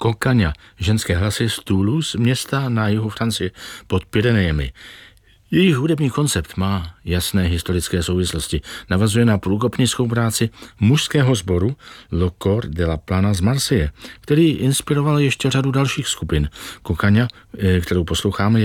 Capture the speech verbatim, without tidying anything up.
Kokaňa, ženské hlasy z Toulouse, města na jihu Francie pod Pyrenejemi. Jejich hudební koncept má jasné historické souvislosti. Navazuje na průkopnickou práci mužského sboru Le Cor de la Plana z Marseille, který inspiroval ještě řadu dalších skupin. Kokaňa, kterou posloucháme,